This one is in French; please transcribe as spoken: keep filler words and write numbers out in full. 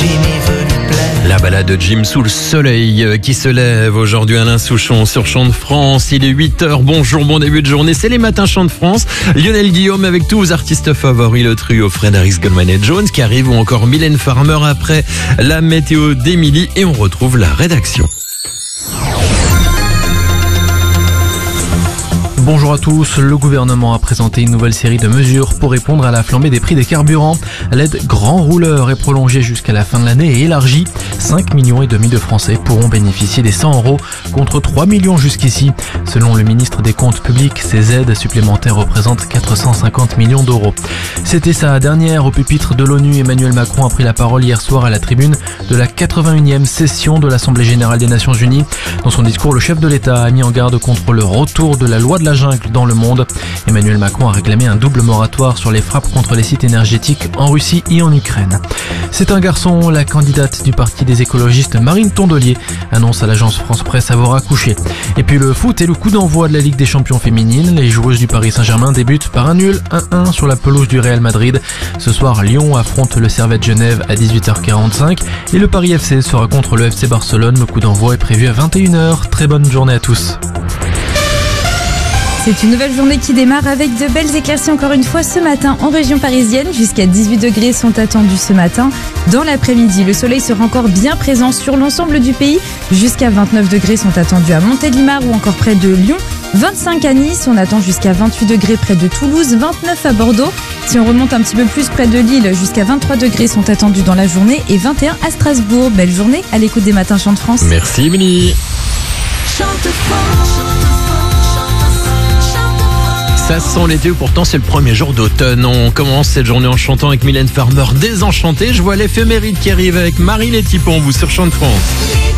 Jimmy veut lui plaire. La balade de Jim sous le soleil qui se lève aujourd'hui. Alain Souchon sur Chant de France. Il est huit heures. Bonjour, bon début de journée. C'est les matins Chant de France. Lionel Guillaume avec tous vos artistes favoris, le trio Fred Harris, Goldman et Jones qui arrivent, ou encore Mylène Farmer après la météo d'Émilie. Et on retrouve la rédaction. Bonjour à tous, le gouvernement a présenté une nouvelle série de mesures pour répondre à la flambée des prix des carburants. L'aide grand rouleur est prolongée jusqu'à la fin de l'année et élargie. cinq millions et demi de Français pourront bénéficier des cent euros contre trois millions jusqu'ici. Selon le ministre des Comptes publics, ces aides supplémentaires représentent quatre cent cinquante millions d'euros. C'était sa dernière au pupitre de l'ONU. Emmanuel Macron a pris la parole hier soir à la tribune de la quatre-vingt-unième session de l'Assemblée générale des Nations unies. Dans son discours, le chef de l'État a mis en garde contre le retour de la loi de la jungle dans le monde. Emmanuel Macron a réclamé un double moratoire sur les frappes contre les sites énergétiques en Russie et en Ukraine. C'est un garçon, la candidate du parti des écologistes Marine Tondelier annonce à l'agence France Presse avoir accouché. Et puis le foot et le coup d'envoi de la Ligue des Champions féminines. Les joueuses du Paris Saint-Germain débutent par un nul un un sur la pelouse du Real Madrid. Ce soir, Lyon affronte le Servette Genève à dix-huit heures quarante-cinq et le Paris F C sera contre le F C Barcelone. Le coup d'envoi est prévu à vingt et une heures. Très bonne journée à tous. C'est une nouvelle journée qui démarre avec de belles éclaircies encore une fois ce matin en région parisienne. Jusqu'à dix-huit degrés sont attendus ce matin. Dans l'après-midi, le soleil sera encore bien présent sur l'ensemble du pays. Jusqu'à vingt-neuf degrés sont attendus à Montélimar ou encore près de Lyon. vingt-cinq à Nice, on attend jusqu'à vingt-huit degrés près de Toulouse, vingt-neuf à Bordeaux. Si on remonte un petit peu plus près de Lille, jusqu'à vingt-trois degrés sont attendus dans la journée et vingt et un à Strasbourg. Belle journée à l'écoute des matins Chant de France. Merci Émilie. Chante France. Ça sent l'été, pourtant c'est le premier jour d'automne. On commence cette journée en chantant avec Mylène Farmer, Désenchantée. Je vois l'éphéméride qui arrive avec Marie Léthy pour vous sur Chant de France.